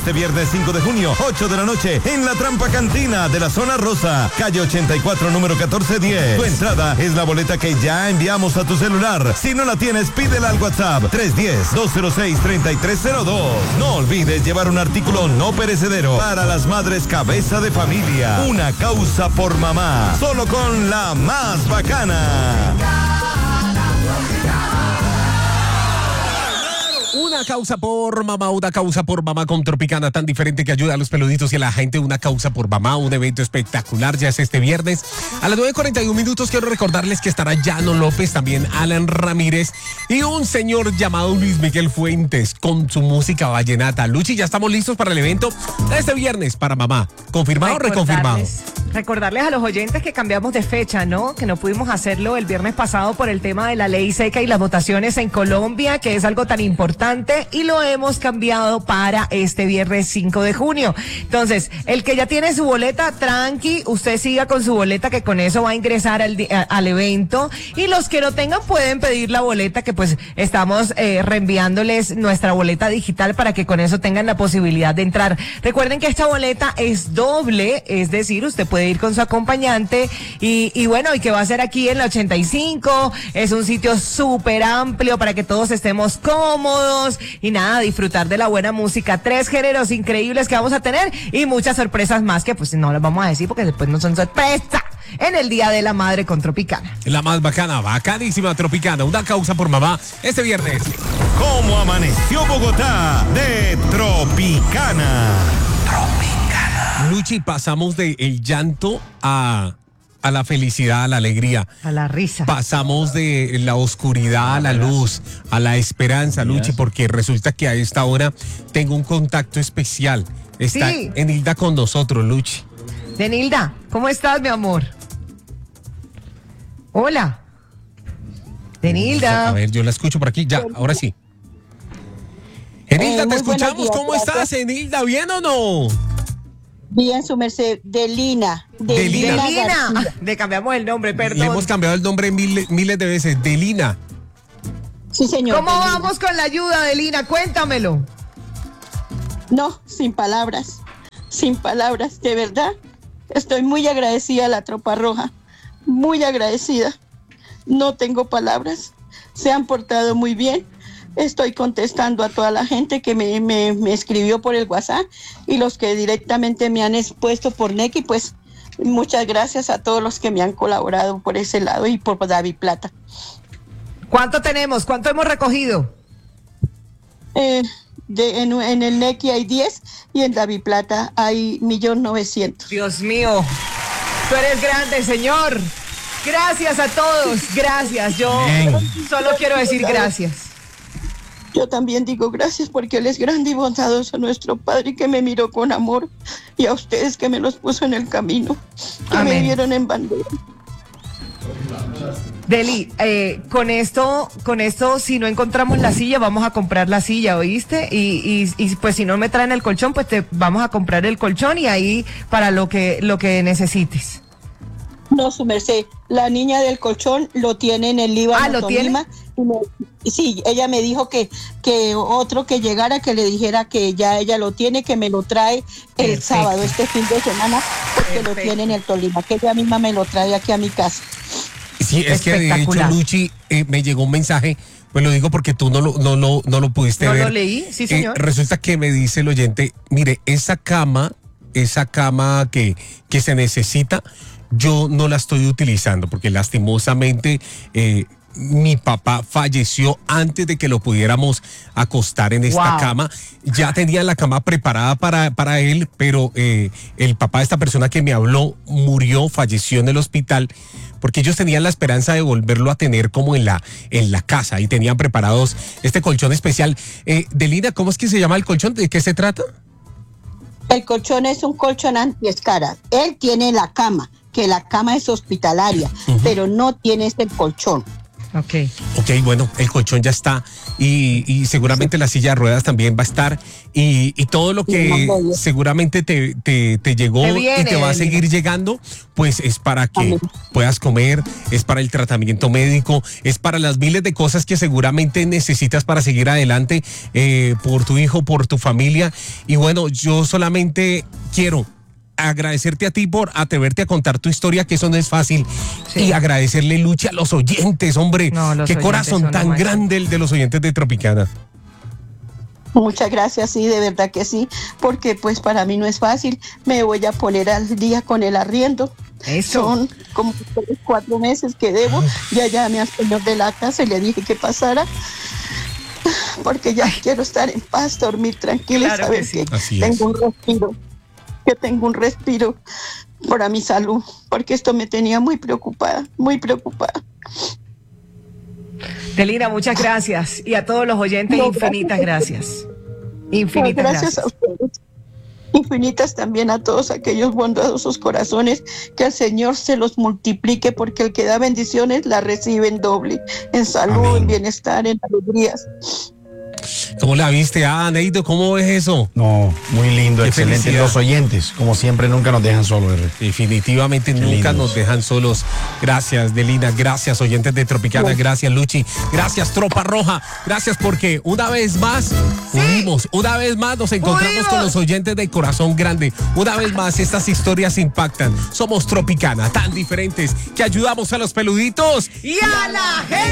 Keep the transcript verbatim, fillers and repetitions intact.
Este viernes cinco de junio, ocho de la noche, en la Trampa Cantina de la Zona Rosa, calle ochenta y cuatro, número catorce diez. Tu entrada es la boleta que ya enviamos a tu celular. Si no la tienes, pídela al WhatsApp tres uno cero, dos cero seis, tres tres cero dos. No olvides llevar un artículo no perecedero para las madres cabeza de familia. Una causa por mamá, solo con la más bacana. Una causa por mamá, una causa por mamá con Tropicana, tan diferente que ayuda a los peluditos y a la gente. Una causa por mamá, un evento espectacular. Ya es este viernes a las nueve cuarenta y uno minutos. Quiero recordarles que estará Llano López, también Alan Ramírez y un señor llamado Luis Miguel Fuentes con su música vallenata. Luchi, ya estamos listos para el evento de este viernes para mamá. ¿Confirmado o reconfirmado? Recordarles a los oyentes que cambiamos de fecha, ¿no? Que no pudimos hacerlo el viernes pasado por el tema de la ley seca y las votaciones en Colombia, que es algo tan importante, y lo hemos cambiado para este viernes cinco de junio. Entonces, el que ya tiene su boleta, tranqui, usted siga con su boleta, que con eso va a ingresar al, a, al evento, y los que no tengan pueden pedir la boleta, que pues estamos eh, reenviándoles nuestra boleta digital para que con eso tengan la posibilidad de entrar. Recuerden que esta boleta es doble, es decir, usted puede ir con su acompañante y, y bueno, y que va a ser aquí en la ochenta y cinco, es un sitio súper amplio para que todos estemos cómodos y nada, disfrutar de la buena música, tres géneros increíbles que vamos a tener y muchas sorpresas más que pues no las vamos a decir porque después no son sorpresas en el Día de la Madre con Tropicana. La más bacana, bacanísima Tropicana, una causa por mamá este viernes. ¿Cómo amaneció Bogotá de Tropicana? Tropicana. Luchi, pasamos de el llanto a, a la felicidad, a la alegría. A la risa. Pasamos de la oscuridad a la luz, a la esperanza, Luchi, porque resulta que a esta hora tengo un contacto especial. Está Sí. Enilda con nosotros, Luchi. Denilda, ¿cómo estás, mi amor? Hola. Denilda. A ver, yo la escucho por aquí. Ya, ahora sí. Enilda, Eh, te muy buenos escuchamos. días, ¿Cómo gracias. estás, Enilda? ¿Bien o no? Bien, su merced, de Lina. De, De Lina. De Lina Lina. García. Le cambiamos el nombre, Le perdón. hemos cambiado el nombre miles, miles de veces. De Lina. Sí, señor. ¿Cómo de Lina. vamos con la ayuda de Lina? Cuéntamelo. No, sin palabras. Sin palabras, de verdad. Estoy muy agradecida a la Tropa Roja. Muy agradecida. No tengo palabras. Se han portado muy bien. Estoy contestando a toda la gente que me, me, me escribió por el WhatsApp y los que directamente me han expuesto por Nequi, pues muchas gracias a todos los que me han colaborado por ese lado y por David Plata. ¿Cuánto tenemos? ¿Cuánto hemos recogido? Eh, de, en, en el Nequi hay diez y en David Plata hay un millón novecientos. Dios mío, tú eres grande, señor. Gracias a todos, gracias. Yo Bien. solo quiero decir gracias. Yo también digo gracias porque Él es grande y bondadoso, nuestro Padre, que me miró con amor, y a ustedes que me los puso en el camino, que Amén. me vieron en bandera. Deli, eh, con esto, con esto, si no encontramos la silla, vamos a comprar la silla, ¿oíste? Y, y, y pues si no me traen el colchón, pues te vamos a comprar el colchón y ahí para lo que, lo que necesites. No, su merced, la niña del colchón lo tiene en el Líbano, Ah, ¿lo tiene? Tolima, y me- sí, ella me dijo que, que otro que llegara, que le dijera que ya ella lo tiene, que me lo trae el Perfecto. sábado, este fin de semana, que lo Perfecto. tiene en el Tolima, que ella misma me lo trae aquí a mi casa. Sí, es que de hecho, Espectacular. Luchi, eh, me llegó un mensaje, pues lo digo porque tú no lo, no, lo- no lo pudiste ¿No ver. lo leí? Sí, Eh, señor. resulta que me dice el oyente, mire, esa cama, esa cama que, que se necesita, yo no la estoy utilizando porque lastimosamente eh, mi papá falleció antes de que lo pudiéramos acostar en esta Wow. cama. Ya tenía la cama preparada para, para él, pero eh, el papá de esta persona que me habló murió, falleció en el hospital, porque ellos tenían la esperanza de volverlo a tener como en la, en la casa y tenían preparados este colchón especial. Eh, Delina, ¿cómo es que se llama el colchón? ¿De qué se trata? El colchón es un colchón antiescaras. Él tiene la cama, que la cama es hospitalaria, Ujú. pero no tiene este colchón. Ok. Ok, bueno, el colchón ya está. y, y seguramente la silla de ruedas también va a estar y, y todo lo que seguramente te, te, te llegó Te viene, y te va a Delina. seguir llegando, pues es para que Amén. puedas comer, es para el tratamiento médico, es para las miles de cosas que seguramente necesitas para seguir adelante eh, por tu hijo, por tu familia. Y bueno, yo solamente quiero agradecerte a ti por atreverte a contar tu historia, que eso no es fácil, Sí. y agradecerle, Luchi, a los oyentes, hombre. No, los qué oyentes corazón son lo tan máximo. grande el de los oyentes de Tropicana. Muchas gracias, sí, de verdad que sí, porque pues para mí no es fácil. Me voy a poner al día con el arriendo. Eso. Son como tres, cuatro meses que debo. Ya llamé al señor de la casa y le dije que pasara, porque ya quiero estar en paz, dormir tranquila Claro y saber que sí. que Así es. tengo un respiro, que tengo un respiro para mi salud, porque esto me tenía muy preocupada, muy preocupada. Delina, muchas gracias. Y a todos los oyentes, No, infinitas gracias. Infinitas gracias, gracias. a ustedes. Infinitas también a todos aquellos bondadosos corazones, que el Señor se los multiplique, porque el que da bendiciones la recibe en doble, en salud, Amén. en bienestar, en alegrías. ¿Cómo la viste? Ah, Neido, ¿cómo ves eso? No, muy lindo, Qué excelente. felicidad. Los oyentes, como siempre, nunca nos dejan solos, R. Definitivamente nunca lindos. nos dejan solos. Gracias, Delina. Gracias, oyentes de Tropicana. Gracias, Luchi. Gracias, Tropa Roja. Gracias porque una vez más pudimos, una vez más nos encontramos ¡Pudimos! con los oyentes de Corazón Grande. Una vez más estas historias impactan. Somos Tropicana, tan diferentes que ayudamos a los peluditos. Y a la gente.